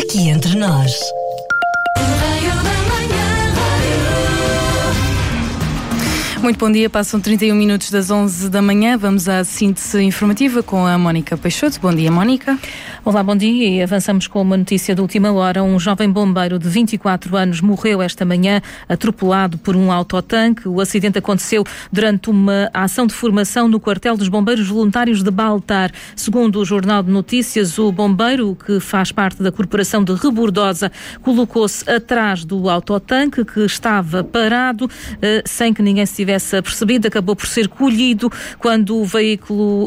aqui entre nós. Muito bom dia, passam 31 minutos das 11 da manhã. Vamos à síntese informativa com a Mónica Peixoto. Bom dia, Mónica. Olá, bom dia, e avançamos com uma notícia de última hora. Um jovem bombeiro de 24 anos morreu esta manhã atropelado por um autotanque. O acidente aconteceu durante uma ação de formação no quartel dos bombeiros voluntários de Baltar. Segundo o Jornal de Notícias, o bombeiro, que faz parte da corporação de Rebordosa, colocou-se atrás do autotanque que estava parado, sem que ninguém se tivesse apercebido. Acabou por ser colhido quando o veículo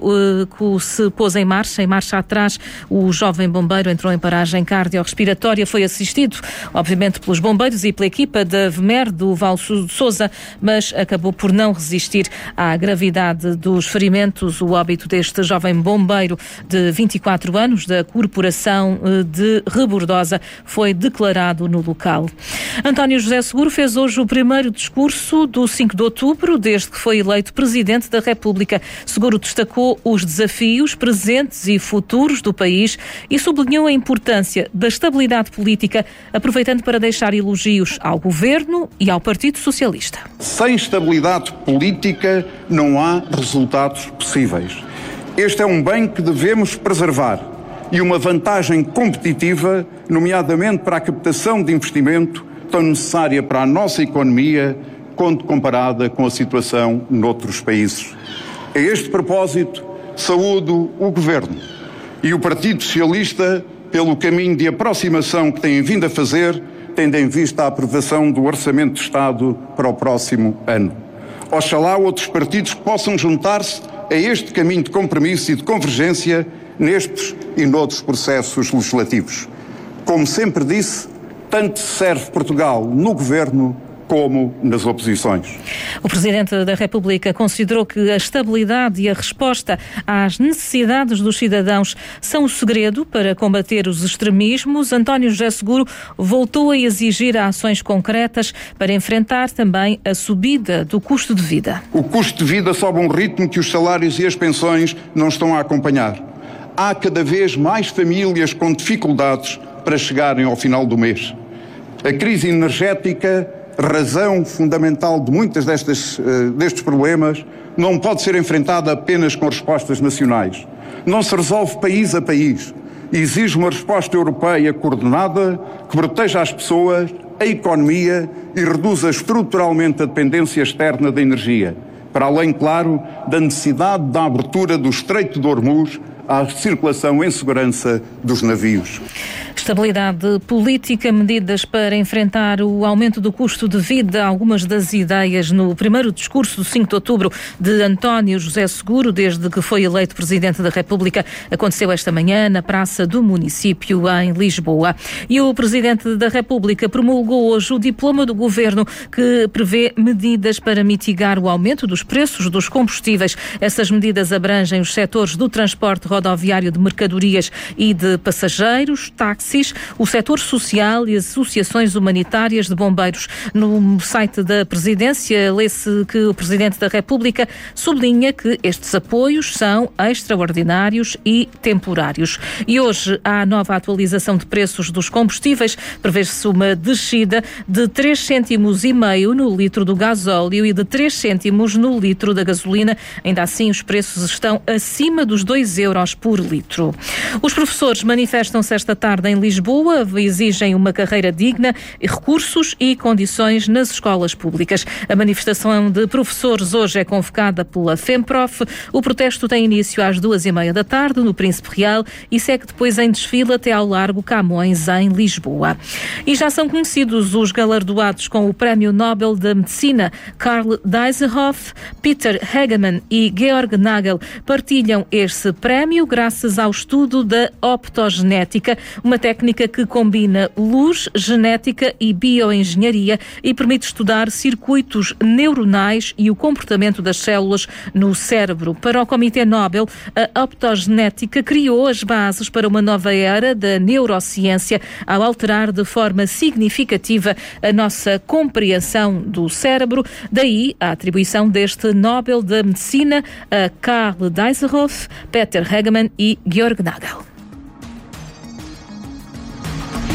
se pôs em marcha atrás. O jovem bombeiro entrou em paragem cardiorrespiratória, foi assistido, obviamente, pelos bombeiros e pela equipa da VMER do Val Sousa, mas acabou por não resistir à gravidade dos ferimentos. O óbito deste jovem bombeiro de 24 anos da Corporação de Rebordosa foi declarado no local. António José Seguro fez hoje o primeiro discurso do 5 de outubro, desde que foi eleito Presidente da República. Seguro destacou os desafios presentes e futuros do país e sublinhou a importância da estabilidade política, aproveitando para deixar elogios ao Governo e ao Partido Socialista. Sem estabilidade política não há resultados possíveis. Este é um bem que devemos preservar e uma vantagem competitiva, nomeadamente para a captação de investimento tão necessária para a nossa economia, quando comparada com a situação noutros países. A este propósito, saúdo o Governo e o Partido Socialista pelo caminho de aproximação que têm vindo a fazer, tendo em vista a aprovação do Orçamento de Estado para o próximo ano. Oxalá outros partidos possam juntar-se a este caminho de compromisso e de convergência nestes e noutros processos legislativos. Como sempre disse, tanto serve Portugal no Governo como nas oposições. O Presidente da República considerou que a estabilidade e a resposta às necessidades dos cidadãos são o segredo para combater os extremismos. António José Seguro voltou a exigir ações concretas para enfrentar também a subida do custo de vida. O custo de vida sobe a um ritmo que os salários e as pensões não estão a acompanhar. Há cada vez mais famílias com dificuldades para chegarem ao final do mês. A crise energética, razão fundamental de muitas destes problemas, não pode ser enfrentada apenas com respostas nacionais. Não se resolve país a país. Exige uma resposta europeia coordenada que proteja as pessoas, a economia e reduza estruturalmente a dependência externa da energia. Para além, claro, da necessidade da abertura do Estreito de Hormuz à circulação em segurança dos navios. Estabilidade política, medidas para enfrentar o aumento do custo de vida, algumas das ideias no primeiro discurso do 5 de outubro de António José Seguro, desde que foi eleito Presidente da República, aconteceu esta manhã na Praça do Município, em Lisboa. E o Presidente da República promulgou hoje o diploma do Governo que prevê medidas para mitigar o aumento dos preços dos combustíveis. Essas medidas abrangem os setores do transporte rodoviário de mercadorias e de passageiros, táxis, o setor social e as associações humanitárias de bombeiros. No site da Presidência lê-se que o Presidente da República sublinha que estes apoios são extraordinários e temporários. E hoje há nova atualização de preços dos combustíveis. Prevê-se uma descida de 3,5 cêntimos no litro do gasóleo e de 3 cêntimos no litro da gasolina. Ainda assim, os preços estão acima dos 2 euros por litro. Os professores manifestam-se esta tarde em Lisboa, exigem uma carreira digna, recursos e condições nas escolas públicas. A manifestação de professores hoje é convocada pela FEMPROF. O protesto tem início às 2h30 da tarde no Príncipe Real e segue depois em desfile até ao Largo Camões, em Lisboa. E já são conhecidos os galardoados com o Prémio Nobel da Medicina. Karl Diessenhoff, Peter Hegemann e Georg Nagel partilham esse prémio graças ao estudo da optogenética, uma técnica que combina luz, genética e bioengenharia e permite estudar circuitos neuronais e o comportamento das células no cérebro. Para o Comitê Nobel, a optogenética criou as bases para uma nova era da neurociência ao alterar de forma significativa a nossa compreensão do cérebro. Daí a atribuição deste Nobel da Medicina a Karl Diessenhoff, Peter Hegemann e Georg Nagel.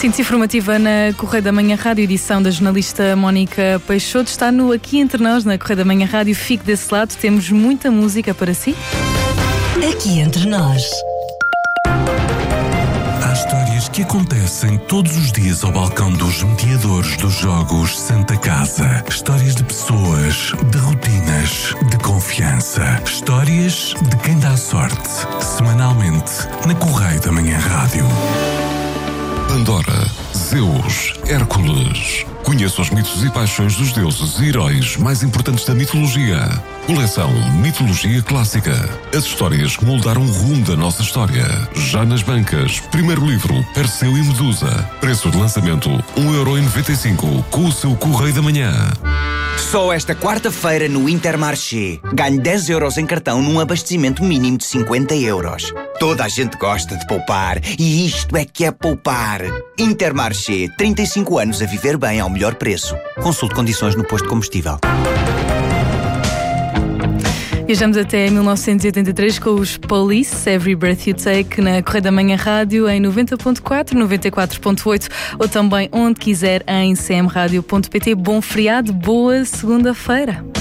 Síntese informativa na Correio da Manhã Rádio, edição da jornalista Mónica Peixoto. Está no Aqui Entre Nós, na Correio da Manhã Rádio. Fique desse lado, temos muita música para si. Aqui Entre Nós. Há histórias que acontecem todos os dias ao balcão dos mediadores dos Jogos Santa Casa. Histórias de pessoas, de rotinas, de confiança. Histórias de quem dá sorte. Semanalmente, na Correio da Manhã Rádio. Pandora, Zeus, Hércules. Conheça os mitos e paixões dos deuses e heróis mais importantes da mitologia. Coleção Mitologia Clássica. As histórias que moldaram o rumo da nossa história. Já nas bancas. Primeiro livro, Perseu e Medusa. Preço de lançamento, 1,95€ com o seu Correio da Manhã. Só esta quarta-feira no Intermarché. Ganhe 10€ em cartão num abastecimento mínimo de 50€. Toda a gente gosta de poupar e isto é que é poupar. Intermarché, 35 anos a viver bem ao melhor preço. Consulte condições no posto de combustível. Viajamos até 1983 com os Police, Every Breath You Take, na Correio da Manhã Rádio, em 90.4, 94.8 ou também onde quiser em cmradio.pt. Bom feriado, boa segunda-feira.